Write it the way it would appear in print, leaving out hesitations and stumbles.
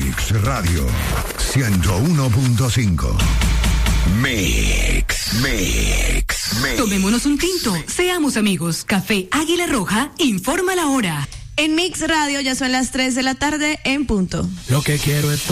Mix Radio 101.5. Mix. Tomémonos un tinto, seamos amigos. Café Águila Roja informa la hora. En Mix Radio ya son las 3 de la tarde en punto. Lo que quiero es